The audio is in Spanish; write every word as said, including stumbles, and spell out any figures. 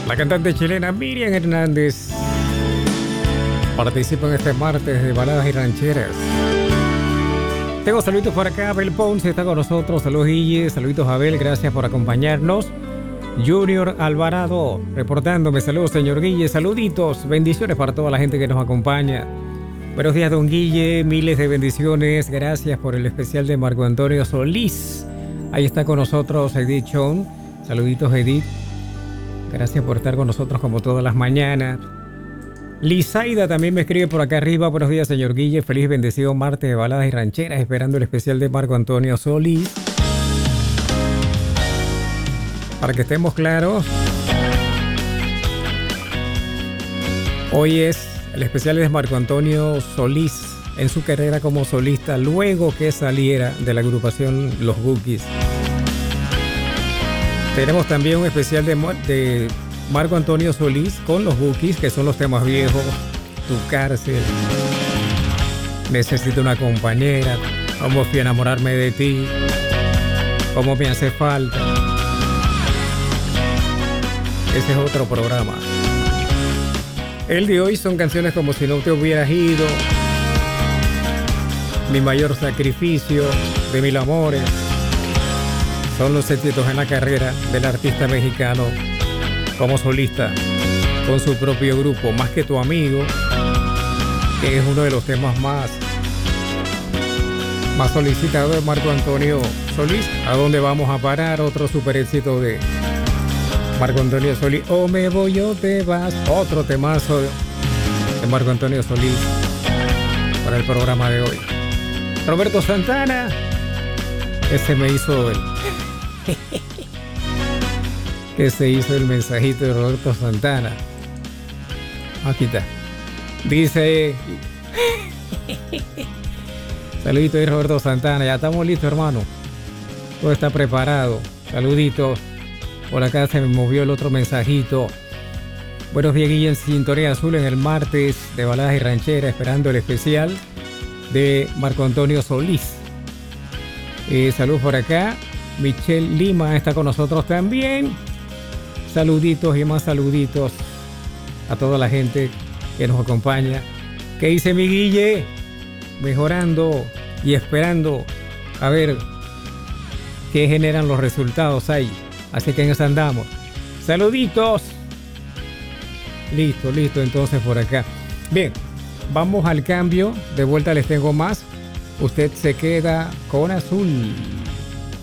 La cantante chilena Miriam Hernández participa en este martes de baladas y rancheras. Tengo saluditos por acá. Abel Ponce está con nosotros. Saludos, Guille. Saluditos, Abel. Gracias por acompañarnos. Junior Alvarado reportándome. Saludos, señor Guille. Saluditos. Bendiciones para toda la gente que nos acompaña. Buenos días, don Guille. Miles de bendiciones. Gracias por el especial de Marco Antonio Solís. Ahí está con nosotros Edith Chon. Saluditos, Edith. Gracias por estar con nosotros como todas las mañanas. Lizaida también me escribe por acá arriba. Buenos días, señor Guille. Feliz bendecido martes de baladas y rancheras. Esperando el especial de Marco Antonio Solís. Para que estemos claros, hoy es el especial de Marco Antonio Solís en su carrera como solista luego que saliera de la agrupación Los Bukis. Tenemos también un especial de, de Marco Antonio Solís con Los Bukis, que son los temas viejos: Tu cárcel, Necesito una compañera, Cómo fui a enamorarme de ti, Cómo me hace falta. Ese es otro programa. El de hoy son canciones como Si no te hubieras ido, Mi mayor sacrificio, De mil amores. Son los éxitos en la carrera del artista mexicano como solista con su propio grupo, Más que tu amigo, que es uno de los temas más, más solicitados de Marco Antonio Solís. ¿A dónde vamos a parar? Otro super éxito de Marco Antonio Solís. O me voy o te vas. Otro temazo de Marco Antonio Solís para el programa de hoy. Roberto Santana. Ese me hizo el... que se hizo el mensajito de Roberto Santana. Aquí está. Dice... Saludito de Roberto Santana. Ya estamos listos, hermano. Todo está preparado. Saluditos. Por acá se me movió el otro mensajito. Buenos días, Guille, en Sintonía Azul en el martes de baladas y rancheras, esperando el especial de Marco Antonio Solís. Eh, saludos por acá. Michelle Lima está con nosotros también. Saluditos y más saluditos a toda la gente que nos acompaña. ¿Qué dice mi Guille? Mejorando y esperando a ver qué generan los resultados ahí. Así que en eso andamos. Saluditos. Listo, listo entonces por acá. Bien, vamos al cambio. De vuelta les tengo más. Usted se queda con Azul.